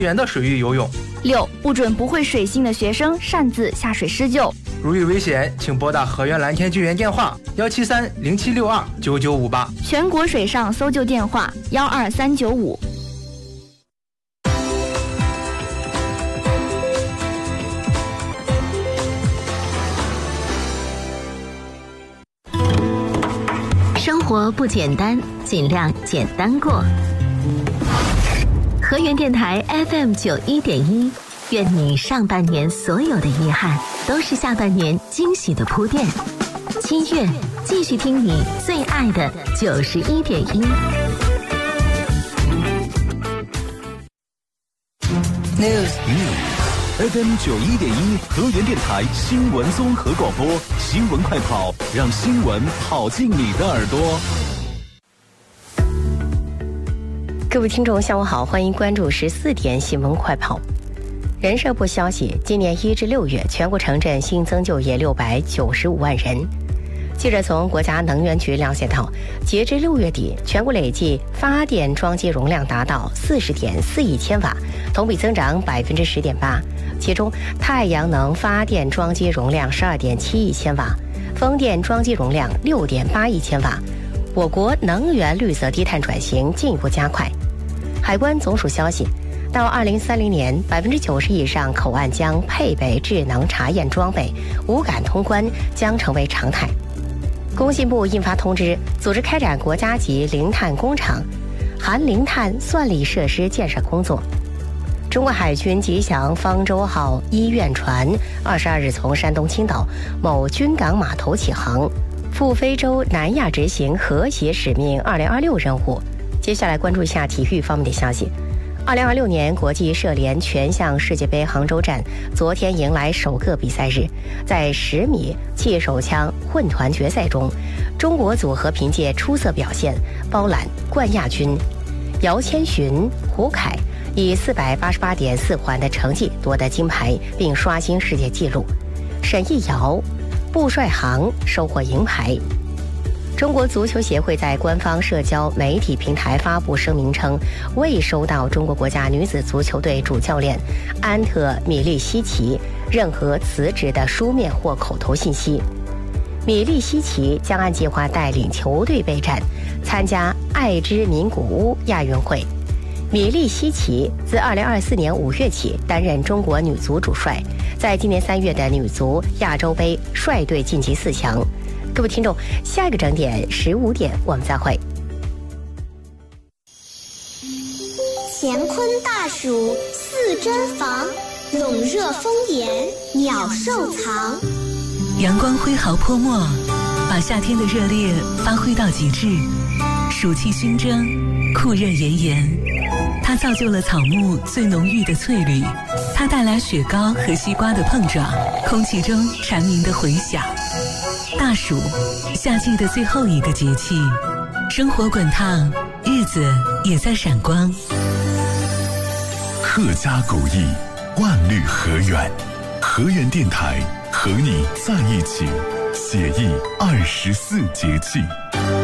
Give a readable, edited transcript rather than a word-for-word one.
远的水域游泳。 6. 不准不会水性的学生擅自下水施救。 如遇危险，请拨打河源蓝天救援电话17307629958， 全国水上搜救电话12395。 生活不简单，尽量简单过。河源电台 FM91.1，愿你上半年所有的遗憾都是下半年惊喜的铺垫。7月继续听你最爱的91.1。 News FM91.1河源电台新闻综合广播，新闻快跑，让新闻跑进你的耳朵。 各位听众下午好，欢迎关注14点新闻快跑。人社部消息，今年1至6月全国城镇新增就业695万人。记者从国家能源局了解到，截至6月底，全国累计发电装机容量达到40.4亿千瓦，同比增长10.8%。其中，太阳能发电装机容量12.7亿千瓦，风电装机容量6.8亿千瓦。我国能源绿色低碳转型进一步加快。海关总署消息，到2030年，90%以上口岸将配备智能查验装备，无感通关将成为常态。工信部印发通知，组织开展国家级零碳工厂、含零碳算力设施建设工作。中国海军吉祥方舟号医院船22日从山东青岛某军港码头启航，赴非洲南亚执行和谐使命2026任务。接下来关注一下体育方面的消息。2026年国际射联全项世界杯杭州站昨天迎来首个比赛日，在10米气手枪混团决赛中，中国组合凭借出色表现包揽冠亚军。姚千寻、胡凯以488.4环的成绩夺得金牌，并刷新世界纪录。沈艺瑶、布帅航收获银牌。中国足球协会在官方社交媒体平台发布声明称，未收到中国国家女子足球队主教练安特米利希奇任何辞职的书面或口头信息。米利希奇将按计划带领球队备战，参加爱之名古屋亚运会。米利希奇自2024年5月起担任中国女足主帅，在今年3月的女足亚洲杯率队晋级4强。各位听众，下一个整点15点我们再会。 乾坤大暑四珍防，笼热风严鸟兽藏。 阳光挥毫泼墨，把夏天的热烈发挥到极致。暑气熏蒸，酷热炎炎，它造就了草木最浓郁的翠绿，它带来雪糕和西瓜的碰撞，空气中蝉鸣的回响。大暑，夏季的最后一个节气，生活滚烫，日子也在闪光。 客家古意，万绿河源，河源电台和你在一起，写意24节气。